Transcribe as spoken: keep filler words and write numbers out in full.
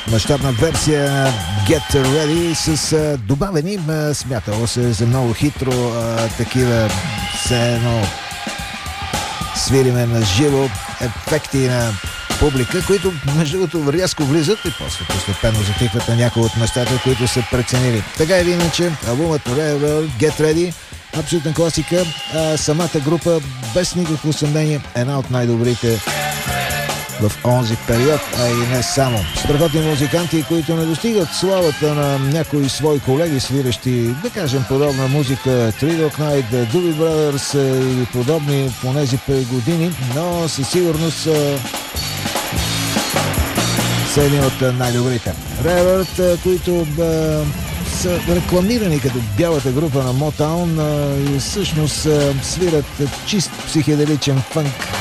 мащабна версия на Get Ready с а, добавени, а, смятало се за много хитро, а, такива все едно свириме на живо ефекти на публика, които между другото рязко влизат и после постепенно затихват на някои от местата, които са преценили. Така или иначе, албумът на Railroad, Get Ready, абсолютна класика, а самата група без никакво съмнение една от най-добрите в онзи период, а и не само. Страхотни музиканти, които не достигат славата на някои свои колеги, свирещи, да кажем, подобна музика, Three Dog Night, Doobie Brothers или подобни по тези години, но със сигурност са, са едни от най-добрите. Railroad, които да, са рекламирани като бялата група на Motown и всъщност свират чист психоделичен фънк,